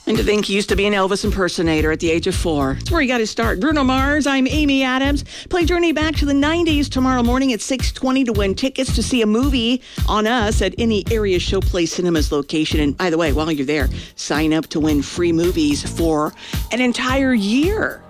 And to think he used to be an Elvis impersonator at the age of 4. That's where he got his start. Bruno Mars, I'm Amy Adams. Play Journey back to the 90s tomorrow morning at 6:20 to win tickets to see a movie on us at any area Showplay Cinemas location. And by the way, while you're there, sign up to win free movies for an entire year.